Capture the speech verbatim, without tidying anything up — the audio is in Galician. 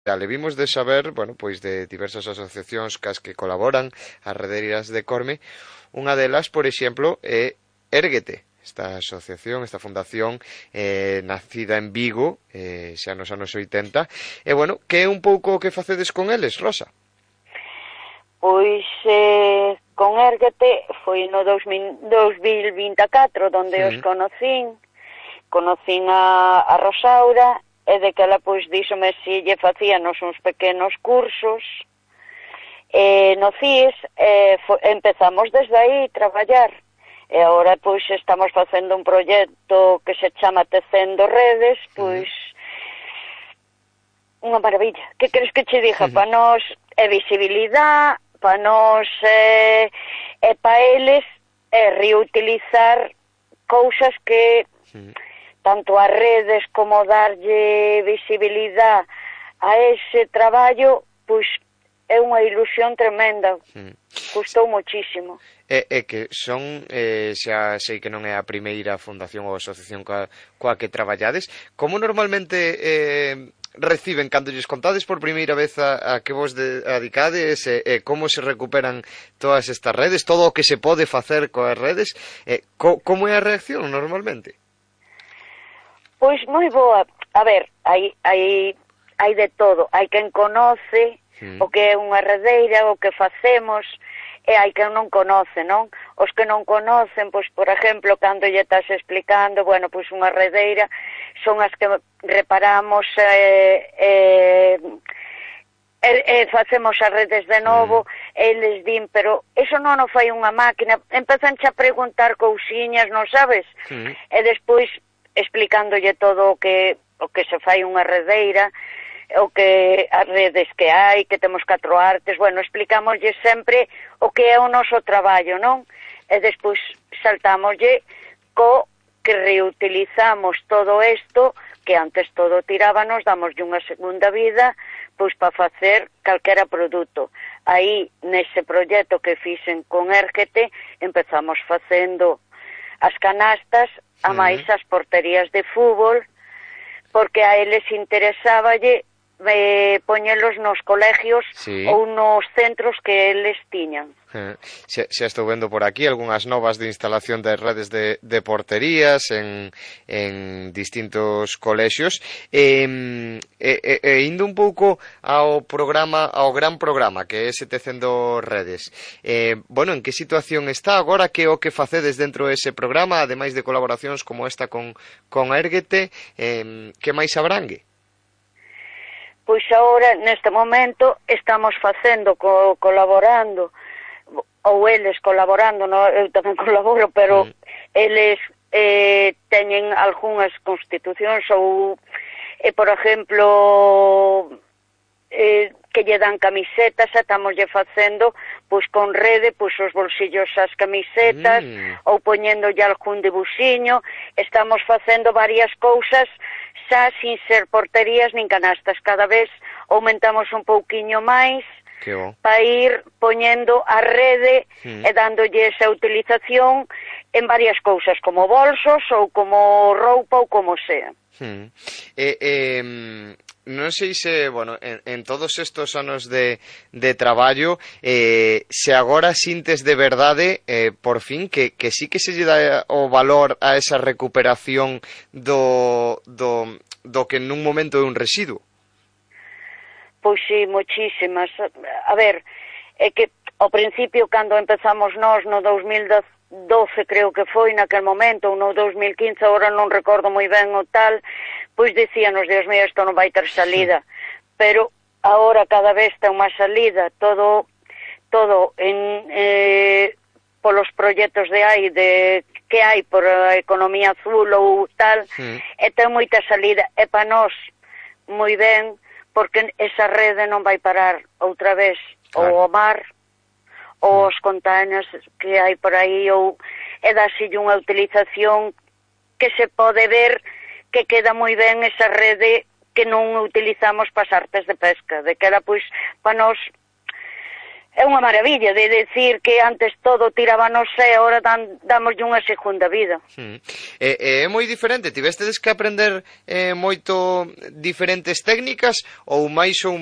Le vimos de saber, bueno, pois de diversas asociacións cas que colaboran, as redeiras de Corme. Unha delas, por exemplo, é Érguete, esta asociación, esta fundación eh, nacida en Vigo, eh, xa nos anos oitenta. E, bueno, que é un pouco o que facedes con eles, Rosa? Pois eh, con Érguete foi no dos mil vinte e catro donde sí. os conocín, conocín a, a Rosaura, e de que ela pois díxome si lle facíanos uns pequenos cursos e no C I E S e fo, empezamos desde aí a traballar e agora pois estamos facendo un proxecto que se chama Tecendo Redes, pois unha maravilla. Que queres que che diga? Para nós é visibilidade, para nós é, é para eles é reutilizar cousas que tanto as redes como darlle visibilidade a ese traballo, pois é unha ilusión tremenda. Mm. Custou muchísimo. É, é que son, eh, xa sei que non é a primeira fundación ou asociación coa, coa que traballades. Como normalmente eh, reciben cando lles contades por primeira vez a, a que vos dedicades e, e como se recuperan todas estas redes, todo o que se pode facer coas redes, eh, co, como é a reacción normalmente? Pois moi boa. A ver, hai, hai, hai de todo. Hai quen conoce mm. o que é unha redeira, o que facemos, e hai quen non conoce, non? Os que non conocen, pois, por exemplo, cando lle estás explicando, bueno, pois unha redeira son as que reparamos e, eh, eh, eh, facemos as redes de novo, mm. e eles din, pero eso non o fai unha máquina. Empezanche a preguntar cousiñas, non sabes? Mm. E despois explicándolle todo o que o que se fai unha redeira, o que as redes que hai, que temos catro artes, bueno, explicámoslle sempre o que é o noso traballo, non? E despois saltámoslle co que reutilizamos todo isto, que antes todo tirábanos, damoslle unha segunda vida, pois para facer calquera produto. Aí, nese proxecto que fixen con Érguete, empezamos facendo as canastas, a máis as porterías de fútbol, porque a eles interesáballe eh, poñelos nos colegios sí. ou nos centros que eles tiñan. Eh, xa, xa estou vendo por aquí algunhas novas de instalación de redes de, de porterías en, en distintos colexios e, e, e indo un pouco ao programa, ao gran programa que é ese Tecendo Redes, eh, bueno, en que situación está agora, que o que facedes dentro dese programa, ademais de colaboracións como esta con, con Érguete, eh, que máis abrangue? Pois agora, neste momento, estamos facendo, co, colaborando, ou eles colaborando, no, eu tamén colaboro, pero mm. eles eh, teñen algunhas constitucións ou, eh, por exemplo, eh, que lle dan camisetas, estamos lle facendo, pois con rede, pois os bolsillos as camisetas, mm. ou poñéndolle algún dibuxiño, estamos facendo varias cousas, xa sin ser porterías nin canastas, cada vez aumentamos un pouquiño máis, para ir poñendo a rede mm. e dándolle esa utilización en varias cousas, como bolsos ou como roupa ou como sea. Mm. Eh, eh, non sei se, bueno, en, en todos estos anos de, de traballo, eh, se agora sintes de verdade, eh, por fin, que, que sí que se lle dá o valor a esa recuperación do, do, do que nun momento é un residuo. Pois sí, mochísimas. A ver, é que ao principio, cando empezamos nós no dos mil doce, creo que foi naquel momento, ou no dos mil quince, agora non recordo moi ben o tal, pois dicíanos, Dios mío, isto non vai ter salida. Pero agora cada vez ten máis salida, todo todo en eh, polos proxectos de hai, de que hai por a economía azul ou tal, sí. E ten moita salida, e para nós moi ben, porque esa rede non vai parar outra vez, claro. Ou o mar, ou os containers que hai por aí, ou é dasille unha utilización que se pode ver que queda moi ben esa rede que non utilizamos para as artes de pesca, de que era, pois, para nós é unha maravilla de decir que antes todo tirábanos e agora dan, damoslle unha segunda vida. Mm. É, é moi diferente, tivestedes que aprender eh, moito diferentes técnicas ou máis ou